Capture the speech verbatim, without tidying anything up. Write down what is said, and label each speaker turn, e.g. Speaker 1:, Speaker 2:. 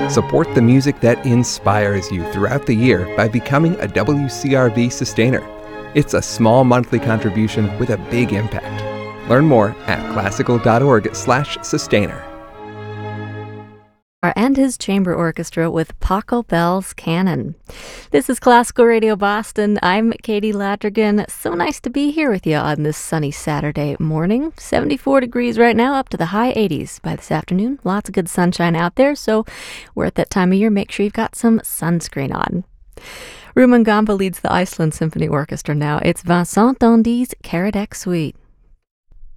Speaker 1: Support the music that inspires you throughout the year by becoming a W C R V Sustainer. It's a small monthly contribution with a big impact. Learn more at classical.org slash sustainer.
Speaker 2: And his chamber orchestra with Paco Bell's Canon. This is Classical Radio Boston. I'm Katie Ladrigan. So nice to be here with you on this sunny Saturday morning. seventy-four degrees right now, up to the high eighties by this afternoon. Lots of good sunshine out there, so we're at that time of year. Make sure you've got some sunscreen on. Rumen Gamba leads the Iceland Symphony Orchestra now. It's Vincent Dandy's Karadec Suite.